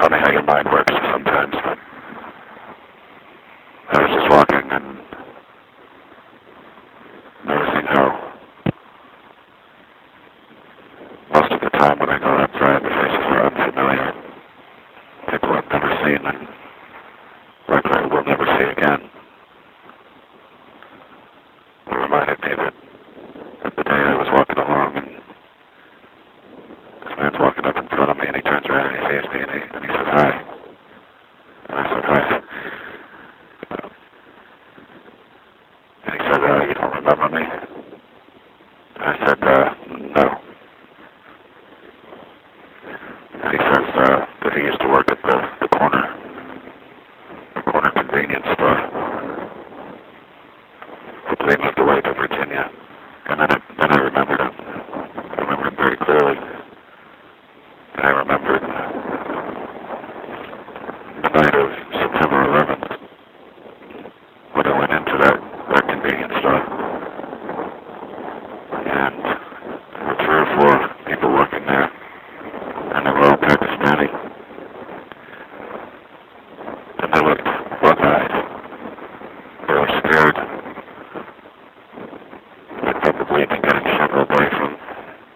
funny how your mind works sometimes. But I was just walking and noticing how most of the time when I go outside, the faces are unfamiliar. People I've never seen and likely will never see again. It reminded me that the day I was walking along and this man's walking up in front of me and he turns around and he sees me and he says hi. And I said hi. And he said, you don't remember me? And I said, no. And he says that he used to work at the corner convenience store. But they moved away to Virginia. And then I remembered him. I remembered him very clearly. And I remembered